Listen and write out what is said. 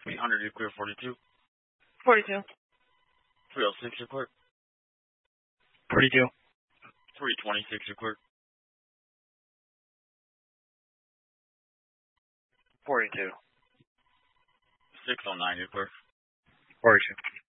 300, you clear 42. 42. 306, you clear. 42. 326, you clear. 42. 609, you clear. 42.